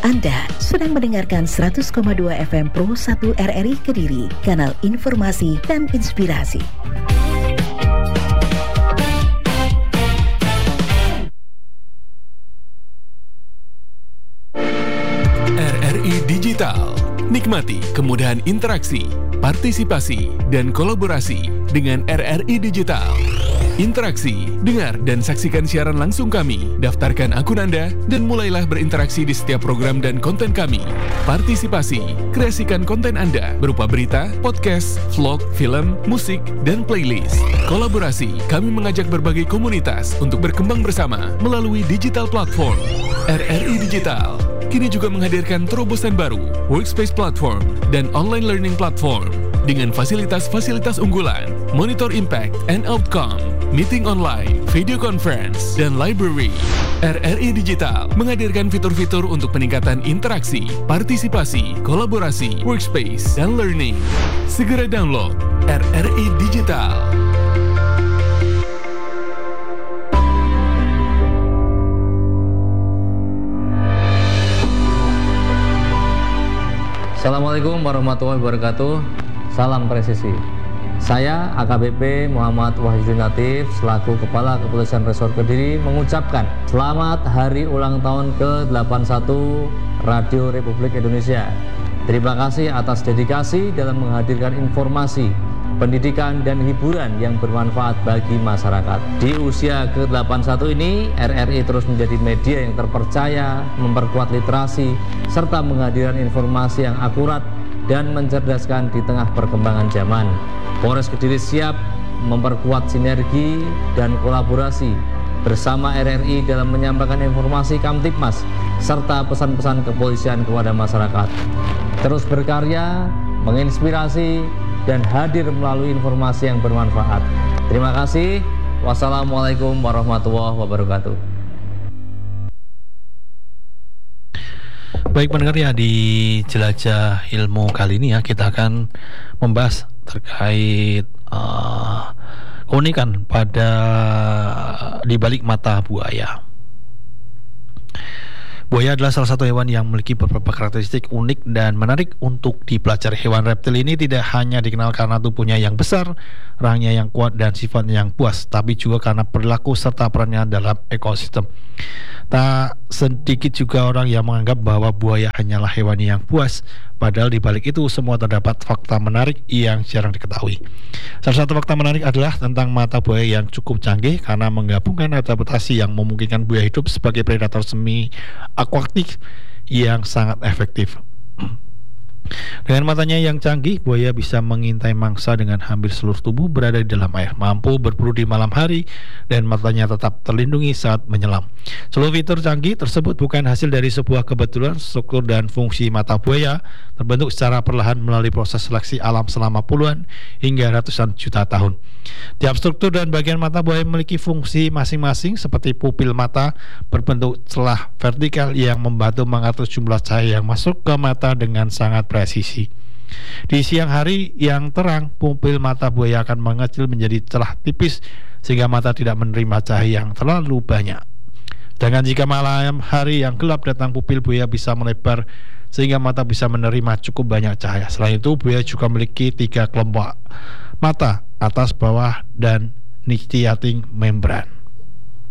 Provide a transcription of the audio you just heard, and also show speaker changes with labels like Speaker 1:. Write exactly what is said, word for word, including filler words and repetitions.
Speaker 1: Anda sedang mendengarkan seratus koma dua F M Pro satu R R I Kediri, kanal informasi dan inspirasi.
Speaker 2: R R I Digital. Nikmati kemudahan interaksi, partisipasi, dan kolaborasi dengan R R I Digital. Interaksi, dengar dan saksikan siaran langsung kami, daftarkan akun Anda, dan mulailah berinteraksi di setiap program dan konten kami. Partisipasi, kreasikan konten Anda berupa berita, podcast, vlog, film, musik, dan playlist. Kolaborasi, kami mengajak berbagai komunitas untuk berkembang bersama melalui digital platform. R R I Digital kini juga menghadirkan terobosan baru, workspace platform, dan online learning platform dengan fasilitas-fasilitas unggulan, monitor impact and outcome, meeting online, video conference, dan library. R R I Digital menghadirkan fitur-fitur untuk peningkatan interaksi, partisipasi, kolaborasi, workspace, dan learning. Segera download R R I Digital.
Speaker 3: Assalamualaikum warahmatullahi wabarakatuh. Salam presisi. Saya A K B P Muhammad Wahyudin Latif selaku Kepala Kepolisian Resor Kediri mengucapkan selamat hari ulang tahun ke delapan puluh satu Radio Republik Indonesia. Terima kasih atas dedikasi dalam menghadirkan informasi, pendidikan, dan hiburan yang bermanfaat bagi masyarakat. Di usia ke delapan puluh satu ini, R R I terus menjadi media yang terpercaya, memperkuat literasi, serta menghadirkan informasi yang akurat dan mencerdaskan di tengah perkembangan zaman. Polres Kediri siap memperkuat sinergi dan kolaborasi bersama R R I dalam menyampaikan informasi Kamtibmas serta pesan-pesan kepolisian kepada masyarakat. Terus berkarya, menginspirasi, dan hadir melalui informasi yang bermanfaat. Terima kasih. Wassalamualaikum warahmatullahi wabarakatuh.
Speaker 4: Baik pendengar ya, di Jelajah Ilmu kali ini ya kita akan membahas terkait uh, keunikan pada di balik mata buaya. Buaya adalah salah satu hewan yang memiliki beberapa karakteristik unik dan menarik untuk dipelajari. Hewan reptil ini tidak hanya dikenal karena tubuhnya yang besar, rahangnya yang kuat, dan sifatnya yang puas, tapi juga karena perilaku serta perannya dalam ekosistem. Tak sedikit juga orang yang menganggap bahwa buaya hanyalah hewan yang puas, padahal di balik itu semua terdapat fakta menarik yang jarang diketahui. Salah satu fakta menarik adalah tentang mata buaya yang cukup canggih karena menggabungkan adaptasi yang memungkinkan buaya hidup sebagai predator semi akuatik yang sangat efektif. Dengan matanya yang canggih, buaya bisa mengintai mangsa dengan hampir seluruh tubuh berada di dalam air, mampu berburu di malam hari, dan matanya tetap terlindungi saat menyelam. Seluruh fitur canggih tersebut bukan hasil dari sebuah kebetulan. Struktur dan fungsi mata buaya terbentuk secara perlahan melalui proses seleksi alam selama puluhan hingga ratusan juta tahun. Tiap struktur dan bagian mata buaya memiliki fungsi masing-masing, seperti pupil mata berbentuk celah vertikal yang membantu mengatur jumlah cahaya yang masuk ke mata dengan sangat presisi. Di siang hari yang terang, pupil mata buaya akan mengecil menjadi celah tipis sehingga mata tidak menerima cahaya yang terlalu banyak. Sedangkan jika malam hari yang gelap datang, pupil buaya bisa melebar sehingga mata bisa menerima cukup banyak cahaya. Selain itu, buaya juga memiliki tiga kelompok mata, atas, bawah, dan nictitating membran.